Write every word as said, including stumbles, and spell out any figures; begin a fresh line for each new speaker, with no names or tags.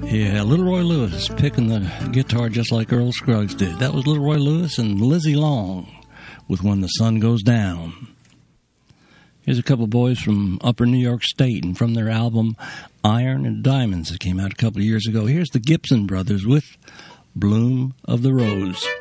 Yeah, Little Roy Lewis picking the guitar just like Earl Scruggs did. That was Little Roy Lewis and Lizzie Long with When the Sun Goes Down. Here's a couple of boys from Upper New York State, and from their album Iron and Diamonds that came out a couple of years ago, here's the Gibson Brothers with Bloom of the Rose.